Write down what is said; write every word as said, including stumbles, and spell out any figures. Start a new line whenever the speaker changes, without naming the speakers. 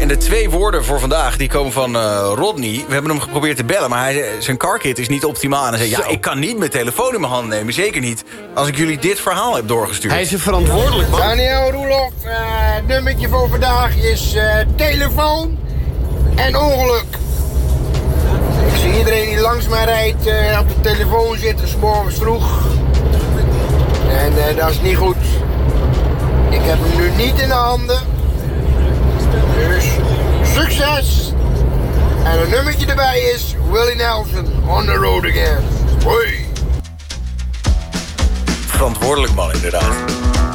En de twee woorden voor vandaag die komen van uh, Rodney. We hebben hem geprobeerd te bellen, maar hij, zijn carkit is niet optimaal. En hij zei, ja, ik kan niet mijn telefoon in mijn hand nemen. Zeker niet als ik jullie dit verhaal heb doorgestuurd.
Hij is er verantwoordelijk, man.
Daniel Roelof, uh, het nummertje voor vandaag is uh, telefoon en ongeluk. Ik zie iedereen die langs mij rijdt uh, op de telefoon zitten, 's morgens vroeg. En uh, dat is niet goed. Ik heb hem nu niet in de handen. Dus succes! En een nummertje erbij is Willie Nelson, On the Road Again. Hoi!
Verantwoordelijk man, inderdaad.